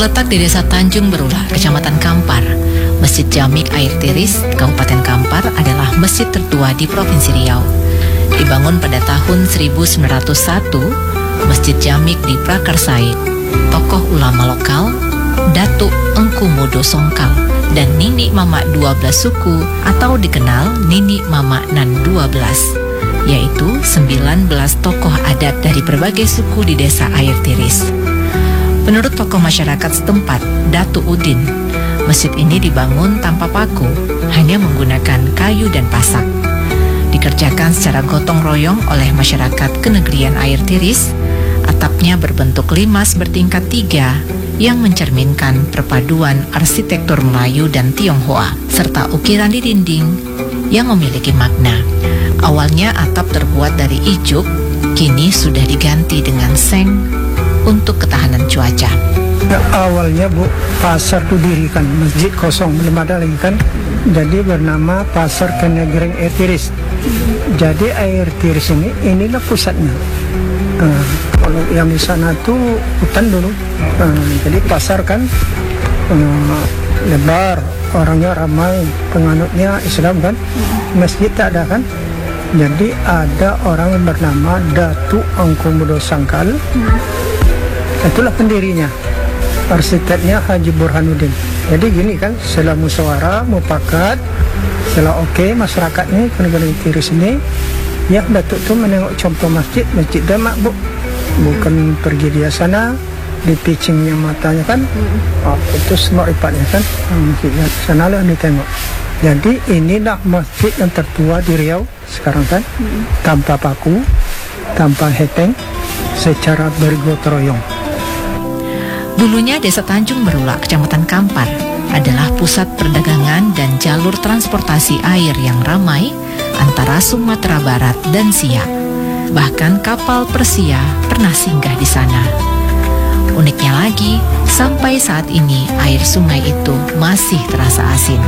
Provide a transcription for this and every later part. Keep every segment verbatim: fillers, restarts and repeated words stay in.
Terletak di Desa Tanjung Berula, Kecamatan Kampar, Masjid Jamik Air Tiris, Kabupaten Kampar adalah masjid tertua di Provinsi Riau. Dibangun pada tahun seribu sembilan ratus satu, Masjid Jamik diprakarsai tokoh ulama lokal Datuk Engku Modo Songkal dan Nini Mama dua belas suku atau dikenal Nini Mama Nan dua belas, yaitu sembilan belas tokoh adat dari berbagai suku di Desa Air Tiris. Menurut tokoh masyarakat setempat, Datuk Udin, masjid ini dibangun tanpa paku, hanya menggunakan kayu dan pasak. Dikerjakan secara gotong royong oleh masyarakat Kenegrian Air Tiris. Atapnya berbentuk limas bertingkat tiga yang mencerminkan perpaduan arsitektur Melayu dan Tionghoa, serta ukiran di dinding yang memiliki makna. Awalnya atap terbuat dari ijuk, kini sudah diganti dengan seng untuk ketahanan cuaca. Awalnya Bu, pasar itu dirikan, masjid kosong, belum ada lagi kan. Jadi bernama Pasar Kenegrian Air Tiris. Jadi Air Tiris ini, inilah pusatnya. Uh, kalau yang di sana tuh hutan dulu. Uh, jadi pasar kan uh, lebar, orangnya ramai, penganutnya Islam kan. Masjid tak ada kan. Jadi ada orang yang bernama Datuk Engku Modo Songkal. Itulah pendirinya. Arsiteknya Haji Burhanuddin. Jadi gini kan, setelah musyawarah, mufakat, setelah oke okay, masyarakatnya Kenegrian Tiris ini, ya Datuk tuh menengok contoh masjid, masjid demak Bu, bukan pergi dia sana di pitchingnya matanya kan, oh, itu semua ipatnya kan, masjidnya sana lah ditengok. Jadi inilah masjid yang tertua di Riau sekarang kan, tanpa paku, tanpa hepeng, secara bergotong royong. Dulunya Desa Tanjung Berula, Kecamatan Kampar, adalah pusat perdagangan dan jalur transportasi air yang ramai antara Sumatera Barat dan Siak. Bahkan kapal Persia pernah singgah di sana. Uniknya lagi, sampai saat ini air sungai itu masih terasa asin.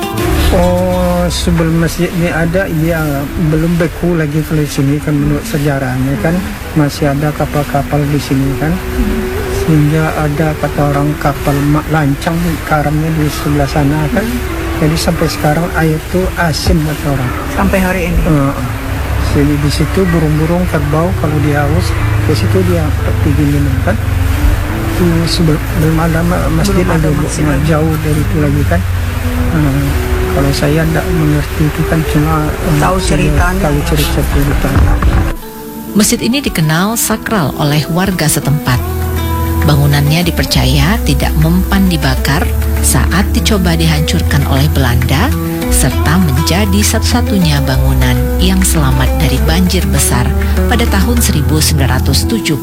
Oh, sebelum masjid ini ada, ya belum beku lagi kalau di sini kan, menurut sejarahnya kan masih ada kapal-kapal di sini kan. Sehingga ada kata orang kapal mak lancang karamnya di sebelah sana kan. Jadi sampai sekarang air itu asin kata orang. Sampai hari ini. Uh, Jadi di situ burung-burung kerbau kalau dia haus ke situ dia pergi minum kan. Itu sebelum ada masjid, ada masjid jauh dari itu lagi kan. Uh, kalau saya tidak mengerti itu kan cuma uh, tahu ceritanya. Tahu cerita-ceritanya. Masjid ini dikenal sakral oleh warga setempat. Bangunannya dipercaya tidak mempan dibakar saat dicoba dihancurkan oleh Belanda, serta menjadi satu-satunya bangunan yang selamat dari banjir besar pada tahun seribu sembilan ratus tujuh puluh.